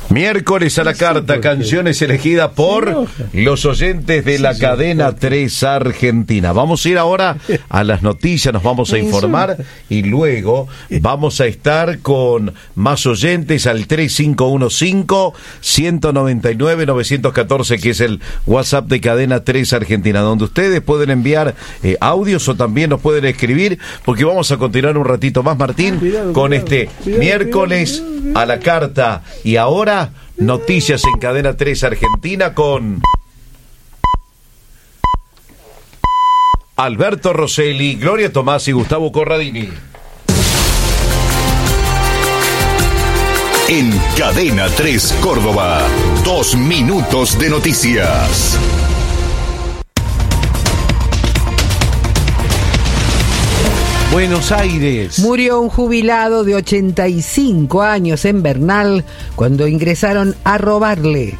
Miércoles a la carta, canciones elegidas por los oyentes de la cadena 3 Argentina. Vamos a ir ahora a las noticias, nos vamos a informar y luego vamos a estar con más oyentes al 3515-199-914, que es el WhatsApp de cadena 3 Argentina, donde ustedes pueden enviar audios o también nos pueden escribir, porque vamos a continuar un ratito más, Martín, con este miércoles a la carta. Y ahora noticias en cadena 3 Argentina con Alberto Rosselli, Gloria Tomás y Gustavo Corradini. En cadena 3 Córdoba, 2 minutos de noticias. Buenos Aires. Murió un jubilado de 85 años en Bernal cuando ingresaron a robarle.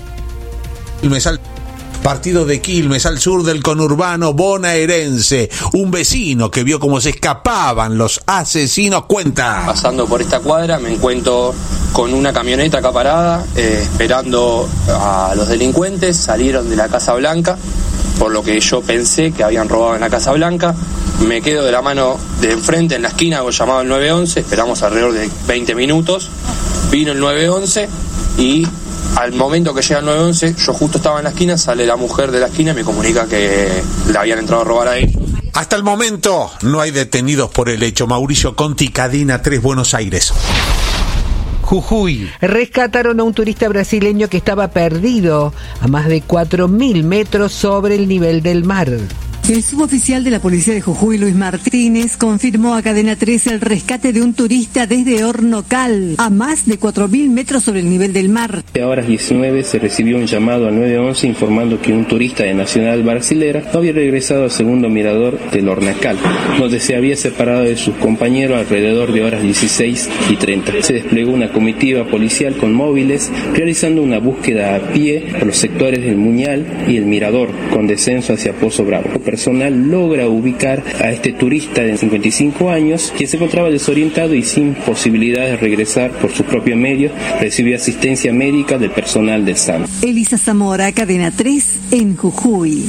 Partido de Quilmes, al sur del conurbano bonaerense. Un vecino que vio cómo se escapaban los asesinos cuenta. Pasando por esta cuadra me encuentro con una camioneta acá parada, esperando a los delincuentes. Salieron de la Casa Blanca, por lo que yo pensé que habían robado en la Casa Blanca. Me quedo de la mano de enfrente en la esquina, hago llamado al 911, esperamos alrededor de 20 minutos. Vino el 911 y al momento que llega el 911, yo justo estaba en la esquina, sale la mujer de la esquina y me comunica que le habían entrado a robar a ellos. Hasta el momento no hay detenidos por el hecho. Mauricio Conti, cadena 3 Buenos Aires. Jujuy. Rescataron a un turista brasileño que estaba perdido a más de 4.000 metros sobre el nivel del mar. El suboficial de la policía de Jujuy, Luis Martínez, confirmó a Cadena 3 el rescate de un turista desde Hornocal, a más de 4.000 metros sobre el nivel del mar. A horas 19 se recibió un llamado al 911 informando que un turista de nacionalidad brasilera no había regresado al segundo mirador del Hornocal, donde se había separado de sus compañeros alrededor de horas 16:30. Se desplegó una comitiva policial con móviles, realizando una búsqueda a pie por los sectores del Muñal y el Mirador, con descenso hacia Pozo Bravo. Personal logra ubicar a este turista de 55 años que se encontraba desorientado y sin posibilidad de regresar por sus propios medios. Recibió asistencia médica del personal del SAM. Elisa Zamora, cadena 3 en Jujuy.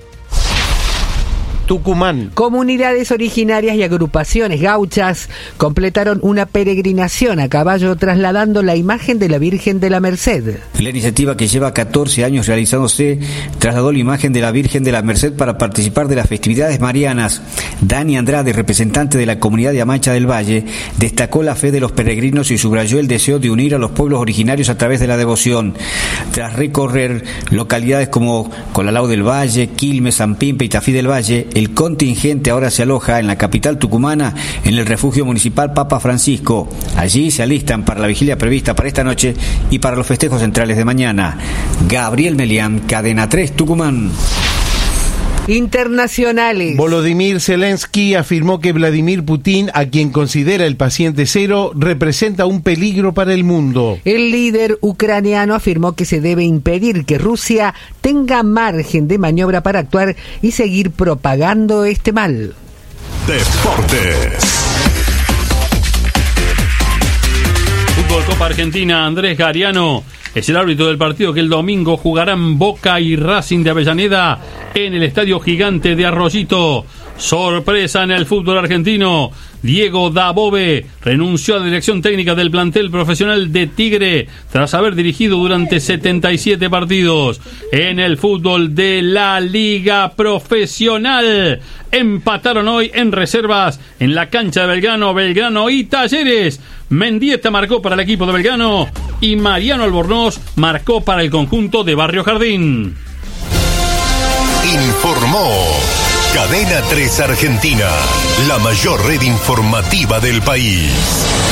Tucumán. Comunidades originarias y agrupaciones gauchas completaron una peregrinación a caballo trasladando la imagen de la Virgen de la Merced. La iniciativa, que lleva 14 años realizándose, trasladó la imagen de la Virgen de la Merced para participar de las festividades marianas. Dani Andrade, representante de la comunidad de Amacha del Valle, destacó la fe de los peregrinos y subrayó el deseo de unir a los pueblos originarios a través de la devoción. Tras recorrer localidades como Colalao del Valle, Quilmes, San Pimpe y Tafí del Valle, el contingente ahora se aloja en la capital tucumana, en el refugio municipal Papa Francisco. Allí se alistan para la vigilia prevista para esta noche y para los festejos centrales de mañana. Gabriel Melián, cadena 3 Tucumán. Internacionales. Volodymyr Zelensky afirmó que Vladimir Putin, a quien considera el paciente cero, representa un peligro para el mundo. El líder ucraniano afirmó que se debe impedir que Rusia tenga margen de maniobra para actuar y seguir propagando este mal. Deportes. Fútbol Copa Argentina. Andrés Gariano es el árbitro del partido que el domingo jugarán Boca y Racing de Avellaneda en el Estadio Gigante de Arroyito. Sorpresa en el fútbol argentino. Diego Dabove renunció a la dirección técnica del plantel profesional de Tigre tras haber dirigido durante 77 partidos. En el fútbol de la Liga Profesional, empataron hoy en reservas en la cancha de Belgrano y Talleres. Mendieta marcó para el equipo de Belgrano y Mariano Albornoz marcó para el conjunto de Barrio Jardín. Informó Cadena 3 Argentina, la mayor red informativa del país.